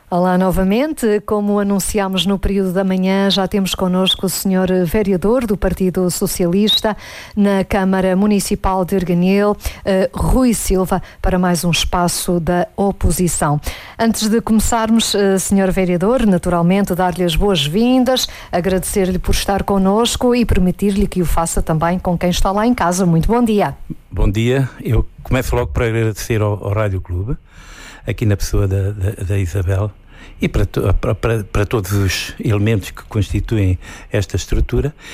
Olá novamente, como anunciámos no período da manhã, já temos connosco o senhor vereador do Partido Socialista na Câmara Municipal de Arganil, Rui Silva, para mais um espaço da oposição. Antes de começarmos, senhor vereador, naturalmente dar-lhe as boas-vindas, agradecer-lhe por estar connosco e permitir-lhe que o faça também com quem está lá em casa. Muito bom dia. Bom dia, eu começo logo por agradecer ao Rádio Clube, aqui na pessoa da Isabel, e para todos os elementos que constituem esta estrutura.